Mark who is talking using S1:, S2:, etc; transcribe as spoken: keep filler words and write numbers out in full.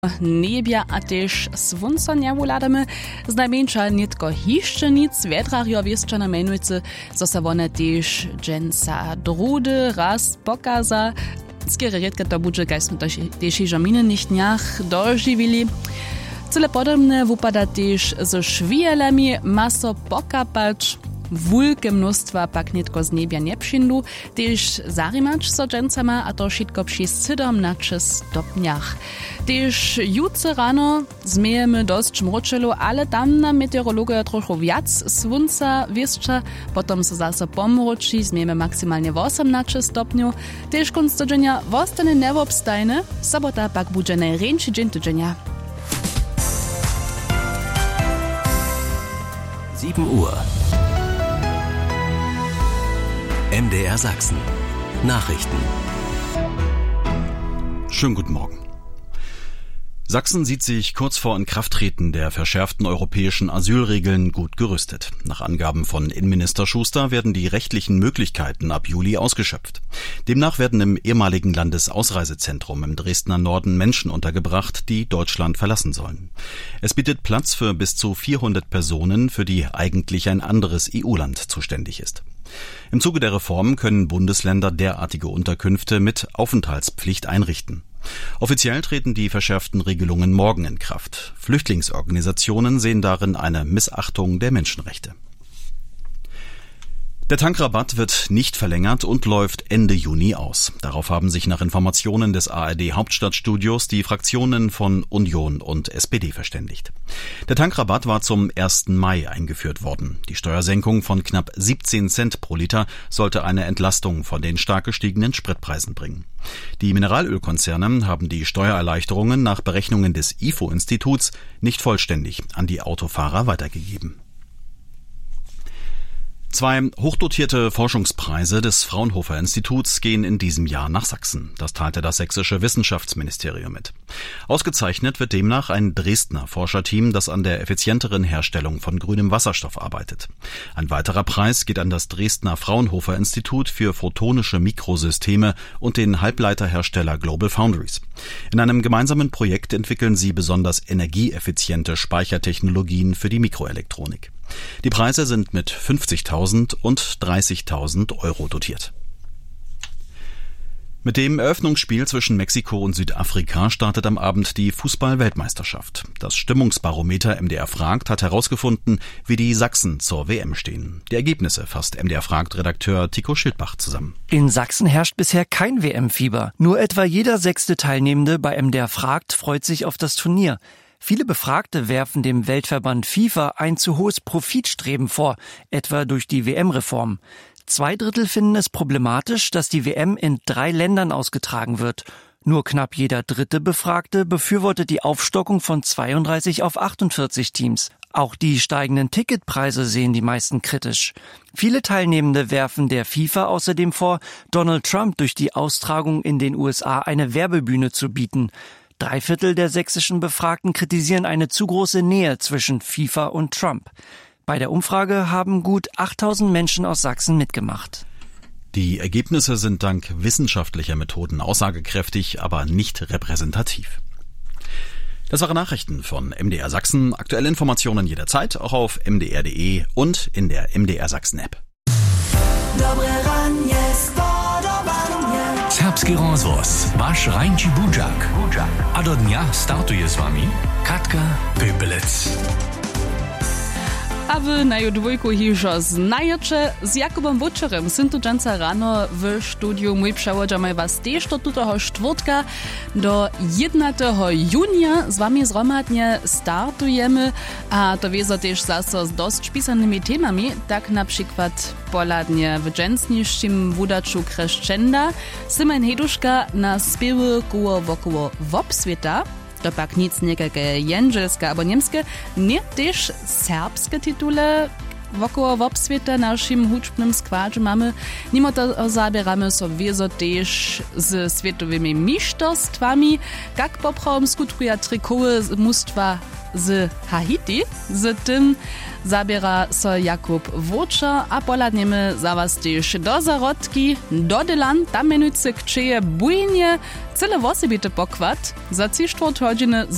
S1: Niebia a też słońca nie wuladamy, znajmniejsza nitko hiszczenic, wietrario wieszczana menujcy, zo se one też dżęca drudy raz pokaza. Skiery redka to budże, kaj smo to też iżo minnych dniach dożywili. Cyle podobne wupada też ze szwielami maso pokapać. Wulke mnóstwa pak nitko z niebia nie przyjdą, też zarimacz so dżęcama, a to wszystko przy siedemnaście stopniach. Też jutro rano zmiejemy dość mroczelu, ale tam na meteorologia trochę wiac słońca wieszcza, potem so zase pomroczy, zmiejemy maksymalnie osiemnaście stopniów. Też konc tygodnia wostane niewobstajne, sobota pak będzie najręczy dzień tygodnia.
S2: sieben Uhr. M D R Sachsen. Nachrichten.
S3: Schönen guten Morgen. Sachsen sieht sich kurz vor Inkrafttreten der verschärften europäischen Asylregeln gut gerüstet. Nach Angaben von Innenminister Schuster werden die rechtlichen Möglichkeiten ab Juli ausgeschöpft. Demnach werden im ehemaligen Landesausreisezentrum im Dresdner Norden Menschen untergebracht, die Deutschland verlassen sollen. Es bietet Platz für bis zu vierhundert Personen, für die eigentlich ein anderes E U-Land zuständig ist. Im Zuge der Reform können Bundesländer derartige Unterkünfte mit Aufenthaltspflicht einrichten. Offiziell treten die verschärften Regelungen morgen in Kraft. Flüchtlingsorganisationen sehen darin eine Missachtung der Menschenrechte. Der Tankrabatt wird nicht verlängert und läuft Ende Juni aus. Darauf haben sich nach Informationen des A R D-Hauptstadtstudios die Fraktionen von Union und S P D verständigt. Der Tankrabatt war zum ersten Mai eingeführt worden. Die Steuersenkung von knapp siebzehn Cent pro Liter sollte eine Entlastung von den stark gestiegenen Spritpreisen bringen. Die Mineralölkonzerne haben die Steuererleichterungen nach Berechnungen des I F O-Instituts nicht vollständig an die Autofahrer weitergegeben. Zwei hochdotierte Forschungspreise des Fraunhofer Instituts gehen in diesem Jahr nach Sachsen. Das teilte das sächsische Wissenschaftsministerium mit. Ausgezeichnet wird demnach ein Dresdner Forscherteam, das an der effizienteren Herstellung von grünem Wasserstoff arbeitet. Ein weiterer Preis geht an das Dresdner Fraunhofer Institut für photonische Mikrosysteme und den Halbleiterhersteller Global Foundries. In einem gemeinsamen Projekt entwickeln sie besonders energieeffiziente Speichertechnologien für die Mikroelektronik. Die Preise sind mit fünfzigtausend und dreißigtausend Euro dotiert. Mit dem Eröffnungsspiel zwischen Mexiko und Südafrika startet am Abend die Fußball-Weltmeisterschaft. Das Stimmungsbarometer M D R fragt hat herausgefunden, wie die Sachsen zur W M stehen. Die Ergebnisse fasst M D R fragt-Redakteur Tico Schildbach zusammen.
S4: In Sachsen herrscht bisher kein W M-Fieber. Nur etwa jeder sechste Teilnehmende bei M D R fragt freut sich auf das Turnier. Viele Befragte werfen dem Weltverband FIFA ein zu hohes Profitstreben vor, etwa durch die W M-Reform. Zwei Drittel finden es problematisch, dass die W M in drei Ländern ausgetragen wird. Nur knapp jeder dritte Befragte befürwortet die Aufstockung von zweiunddreißig auf achtundvierzig Teams. Auch die steigenden Ticketpreise sehen die meisten kritisch. Viele Teilnehmende werfen der FIFA außerdem vor, Donald Trump durch die Austragung in den U S A eine Werbebühne zu bieten. Drei Viertel der sächsischen Befragten kritisieren eine zu große Nähe zwischen FIFA und Trump. Bei der Umfrage haben gut achttausend Menschen aus Sachsen mitgemacht.
S3: Die Ergebnisse sind dank wissenschaftlicher Methoden aussagekräftig, aber nicht repräsentativ. Das waren Nachrichten von M D R Sachsen. Aktuelle Informationen jederzeit, auch auf m d r punkt d e und in der M D R Sachsen App.
S2: Serbski rozvoz, vaš Rajnči Budžak. A do dňa startuje s vami Katka Pöpelec.
S1: A wy na jodwojku hižo znajecie z Jakubem Vučerem. Syn tu dżęca rano w studiu. Mój przewodziomaj was też do tutego czwartka do jedenastego junia z wami zromadnie startujemy. A to wiezo też zase z dość pisanymi temami, tak na przykład poladnie w dżęsniszczym wudaczu Kreszczenda, Simon Heduszka na spiewy koło wokoło wobswieta. To pak nic niekake jędzelske albo niemskie, nie też serbskie tytule wokoło wobswieta naszym huczbnym składzie mamy. Mimo to zabieramy so wiezo też z światowymi mistrzostwami, jak poprawom skutkują trikoły z mustwa z Haiti. Z tym zabiera so Jakub Vučer, a poladniemy za was też do Zarodki, do Dylan, tam menujcy kczeje bujnie, cyle wosebity pokład, za trzy czwarte godziny